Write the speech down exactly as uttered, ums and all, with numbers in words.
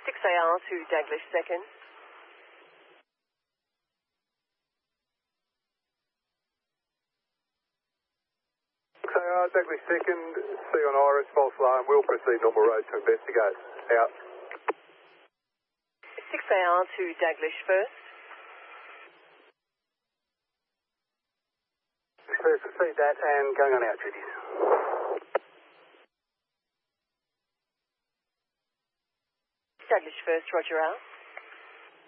six A R to Daglish second. six A R, Daglish second, C on Iris, false alarm, will proceed normal road to investigate. Out. six A R to Daglish first. First, proceed that and going on out duties. Daglish first, roger out.